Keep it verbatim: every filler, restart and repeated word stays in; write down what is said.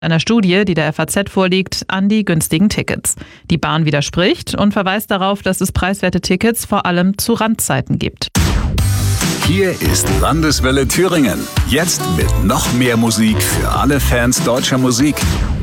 einer Studie, die der F A Z vorliegt, an die günstigen Tickets. Die Bahn widerspricht und verweist darauf, dass es preiswerte Tickets vor allem zu Randzeiten gibt. Hier ist Landeswelle Thüringen. Jetzt mit noch mehr Musik für alle Fans deutscher Musik.